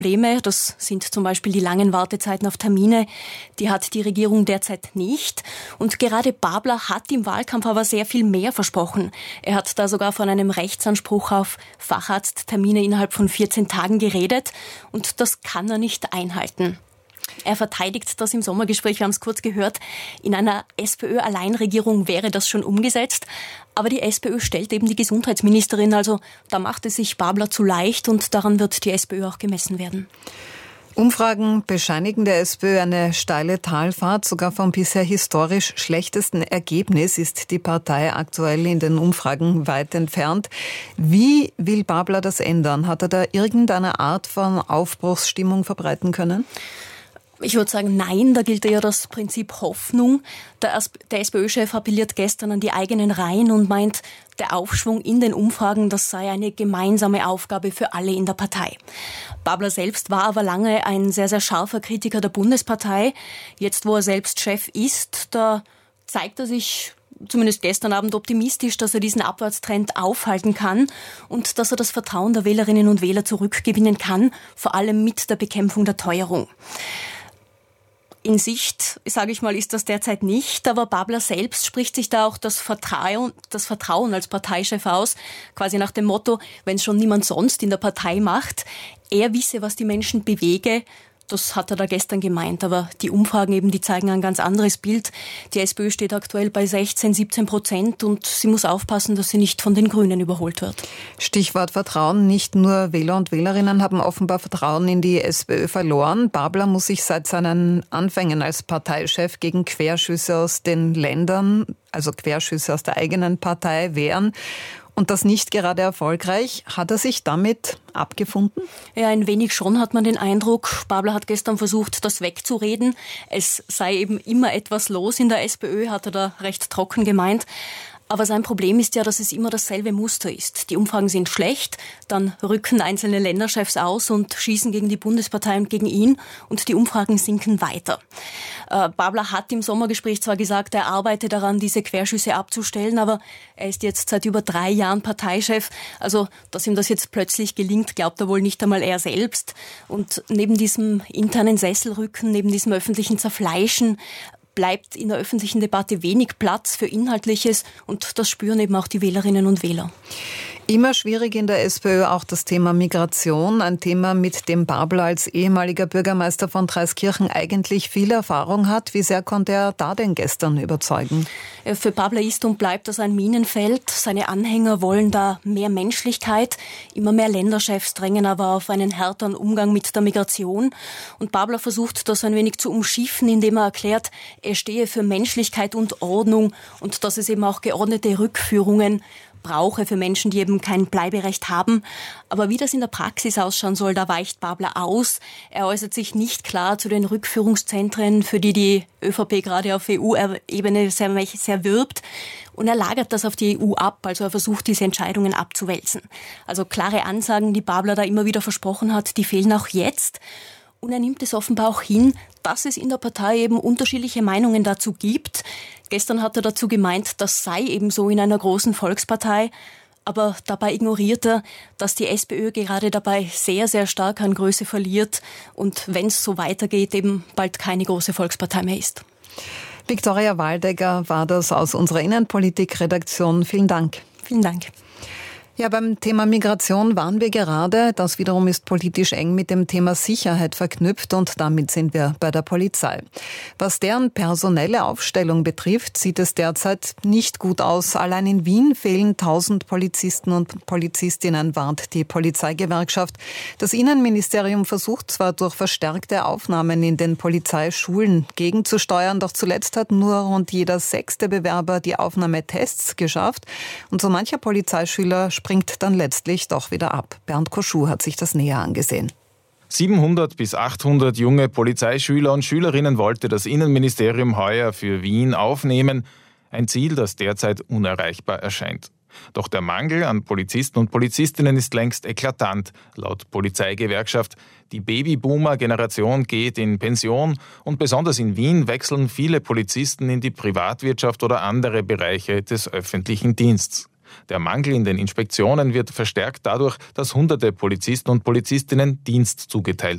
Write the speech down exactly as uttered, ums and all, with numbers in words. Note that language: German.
Probleme. Das sind zum Beispiel die langen Wartezeiten auf Termine. Die hat die Regierung derzeit nicht. Und gerade Babler hat im Wahlkampf aber sehr viel mehr versprochen. Er hat da sogar von einem Rechtsanspruch auf Facharzttermine innerhalb von vierzehn Tagen geredet. Und das kann er nicht einhalten. Er verteidigt das im Sommergespräch, wir haben es kurz gehört. In einer SPÖ-Alleinregierung wäre das schon umgesetzt. Aber die SPÖ stellt eben die Gesundheitsministerin. Also da macht es sich Babler zu leicht und daran wird die SPÖ auch gemessen werden. Umfragen bescheinigen der SPÖ eine steile Talfahrt. Sogar vom bisher historisch schlechtesten Ergebnis ist die Partei aktuell in den Umfragen weit entfernt. Wie will Babler das ändern? Hat er da irgendeine Art von Aufbruchsstimmung verbreiten können? Ich würde sagen, nein, da gilt ja das Prinzip Hoffnung. Der, der SPÖ-Chef appelliert gestern an die eigenen Reihen und meint, der Aufschwung in den Umfragen, das sei eine gemeinsame Aufgabe für alle in der Partei. Babler selbst war aber lange ein sehr, sehr scharfer Kritiker der Bundespartei. Jetzt, wo er selbst Chef ist, da zeigt er sich zumindest gestern Abend optimistisch, dass er diesen Abwärtstrend aufhalten kann und dass er das Vertrauen der Wählerinnen und Wähler zurückgewinnen kann, vor allem mit der Bekämpfung der Teuerung. In Sicht, sage ich mal, ist das derzeit nicht, aber Babler selbst spricht sich da auch das Vertrauen, das Vertrauen als Parteichef aus, quasi nach dem Motto, wenn es schon niemand sonst in der Partei macht, er wisse, was die Menschen bewege. Das hat er da gestern gemeint, aber die Umfragen eben, die zeigen ein ganz anderes Bild. Die SPÖ steht aktuell bei sechzehn, siebzehn Prozent und sie muss aufpassen, dass sie nicht von den Grünen überholt wird. Stichwort Vertrauen. Nicht nur Wähler und Wählerinnen haben offenbar Vertrauen in die SPÖ verloren. Babler muss sich seit seinen Anfängen als Parteichef gegen Querschüsse aus den Ländern, also Querschüsse aus der eigenen Partei, wehren. Und das nicht gerade erfolgreich. Hat er sich damit abgefunden? Ja, ein wenig schon hat man den Eindruck. Babler hat gestern versucht, das wegzureden. Es sei eben immer etwas los in der SPÖ, hat er da recht trocken gemeint. Aber sein Problem ist ja, dass es immer dasselbe Muster ist. Die Umfragen sind schlecht, dann rücken einzelne Länderchefs aus und schießen gegen die Bundespartei und gegen ihn und die Umfragen sinken weiter. Äh, Babler hat im Sommergespräch zwar gesagt, er arbeite daran, diese Querschüsse abzustellen, aber er ist jetzt seit über drei Jahren Parteichef. Also, dass ihm das jetzt plötzlich gelingt, glaubt er wohl nicht einmal er selbst. Und neben diesem internen Sesselrücken, neben diesem öffentlichen Zerfleischen, bleibt in der öffentlichen Debatte wenig Platz für Inhaltliches und das spüren eben auch die Wählerinnen und Wähler. Immer schwierig in der SPÖ auch das Thema Migration, ein Thema, mit dem Babler als ehemaliger Bürgermeister von Dreiskirchen eigentlich viel Erfahrung hat. Wie sehr konnte er da denn gestern überzeugen? Für Babler ist und bleibt das ein Minenfeld. Seine Anhänger wollen da mehr Menschlichkeit. Immer mehr Länderchefs drängen aber auf einen härteren Umgang mit der Migration. Und Babler versucht das ein wenig zu umschiffen, indem er erklärt, er stehe für Menschlichkeit und Ordnung und dass es eben auch geordnete Rückführungen brauche für Menschen, die eben kein Bleiberecht haben. Aber wie das in der Praxis ausschauen soll, da weicht Babler aus. Er äußert sich nicht klar zu den Rückführungszentren, für die die ÖVP gerade auf E U-Ebene sehr, sehr wirbt. Und er lagert das auf die E U ab, also er versucht, diese Entscheidungen abzuwälzen. Also klare Ansagen, die Babler da immer wieder versprochen hat, die fehlen auch jetzt. Und er nimmt es offenbar auch hin, dass es in der Partei eben unterschiedliche Meinungen dazu gibt. Gestern hat er dazu gemeint, das sei eben so in einer großen Volkspartei. Aber dabei ignoriert er, dass die SPÖ gerade dabei sehr, sehr stark an Größe verliert und wenn es so weitergeht, eben bald keine große Volkspartei mehr ist. Viktoria Waldecker war das aus unserer Innenpolitik-Redaktion. Vielen Dank. Vielen Dank. Ja, beim Thema Migration waren wir gerade. Das wiederum ist politisch eng mit dem Thema Sicherheit verknüpft und damit sind wir bei der Polizei. Was deren personelle Aufstellung betrifft, sieht es derzeit nicht gut aus. Allein in Wien fehlen tausend Polizisten und Polizistinnen, warnt die Polizeigewerkschaft. Das Innenministerium versucht zwar durch verstärkte Aufnahmen in den Polizeischulen gegenzusteuern, doch zuletzt hat nur rund jeder sechste Bewerber die Aufnahmetests geschafft und so mancher Polizeischüler springt dann letztlich doch wieder ab. Bernd Koschuh hat sich das näher angesehen. siebenhundert bis achthundert junge Polizeischüler und Schülerinnen wollte das Innenministerium heuer für Wien aufnehmen. Ein Ziel, das derzeit unerreichbar erscheint. Doch der Mangel an Polizisten und Polizistinnen ist längst eklatant, laut Polizeigewerkschaft. Die Babyboomer-Generation geht in Pension und besonders in Wien wechseln viele Polizisten in die Privatwirtschaft oder andere Bereiche des öffentlichen Dienstes. Der Mangel in den Inspektionen wird verstärkt dadurch, dass hunderte Polizisten und Polizistinnen Dienst zugeteilt